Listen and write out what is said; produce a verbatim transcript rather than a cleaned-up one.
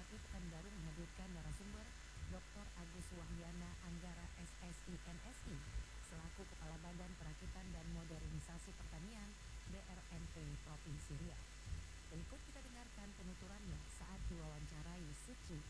I Pekanbaru menghadirkan narasumber doktor Agus Wahyana Anggara S S I M Si selaku Kepala Badan Perakitan dan Modernisasi Pertanian B R N P Provinsi Riau. Berikut kita dengarkan penuturannya saat diwawancarai Suci